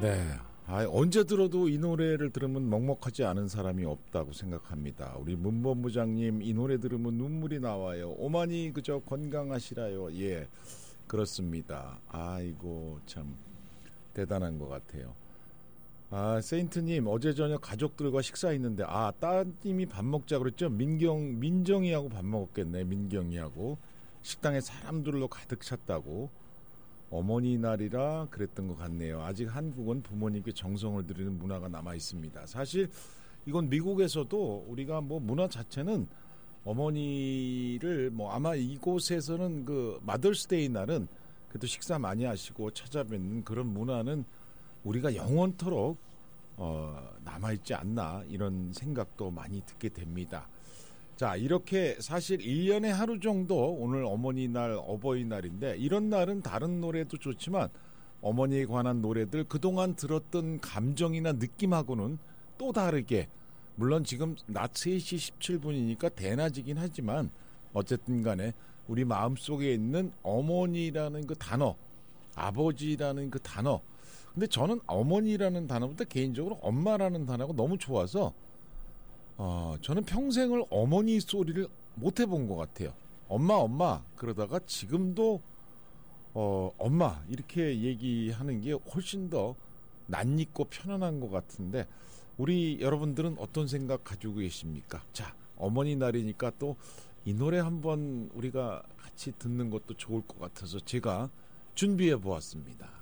네. 언제 들어도 이 노래를 들으면 먹먹하지 않은 사람이 없다고 생각합니다. 우리 문본부장님 이 노래 들으면 눈물이 나와요. 오마니 그저 건강하시라요. 예, 그렇습니다. 아이고 참 대단한 것 같아요. 세인트님 어제 저녁 가족들과 식사했는데 따님이 밥 먹자 그랬죠. 민정이하고 밥 먹었겠네. 민경이하고 식당에 사람들로 가득 찼다고. 어머니 날이라 그랬던 것 같네요. 아직 한국은 부모님께 정성을 들이는 문화가 남아 있습니다. 사실 이건 미국에서도 우리가 뭐 문화 자체는 어머니를 아마 이곳에서는 그 마더스데이 날은 그래도 식사 많이 하시고 찾아뵙는 그런 문화는 우리가 영원토록 남아있지 않나 이런 생각도 많이 듣게 됩니다. 자, 이렇게 사실 1년에 하루 정도 오늘 어머니날, 어버이날인데 이런 날은 다른 노래도 좋지만 어머니에 관한 노래들 그동안 들었던 감정이나 느낌하고는 또 다르게 물론 지금 낮 3시 17분이니까 대낮이긴 하지만 어쨌든 간에 우리 마음속에 있는 어머니라는 그 단어, 아버지라는 그 단어 근데 저는 어머니라는 단어보다 개인적으로 엄마라는 단어가 너무 좋아서 저는 평생을 어머니 소리를 못 해본 것 같아요. 엄마 그러다가 지금도 엄마 이렇게 얘기하는 게 훨씬 더 낯익고 편안한 것 같은데 우리 여러분들은 어떤 생각 가지고 계십니까? 자, 어머니 날이니까 또 이 노래 한번 우리가 같이 듣는 것도 좋을 것 같아서 제가 준비해 보았습니다.